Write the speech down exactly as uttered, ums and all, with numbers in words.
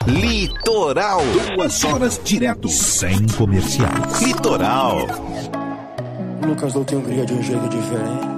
Litoral. Duas horas direto, sem comercial. Litoral. Lucas não tem um cria de um jeito diferente.